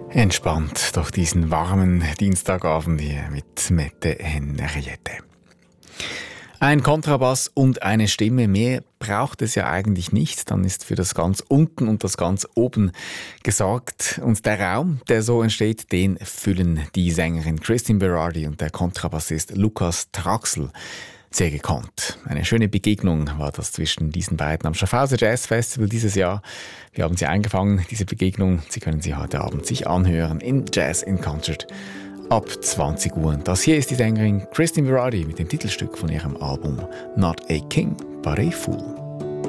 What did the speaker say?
Entspannt durch diesen warmen Dienstagabend hier mit Mette Henriette. Ein Kontrabass und eine Stimme, mehr braucht es ja eigentlich nicht. Dann ist für das ganz unten und das ganz oben gesorgt. Und der Raum, der so entsteht, den füllen die Sängerin Christine Berardi und der Kontrabassist Lukas Traxel sehr gekonnt. Eine schöne Begegnung war das zwischen diesen beiden am Schaffhauser Jazz Festival dieses Jahr. Wir haben sie eingefangen, diese Begegnung. Sie können sie heute Abend sich anhören in Jazz in Concert ab 20 Uhr. Das hier ist die Sängerin Christine Berardi mit dem Titelstück von ihrem Album Not a King, but a Fool.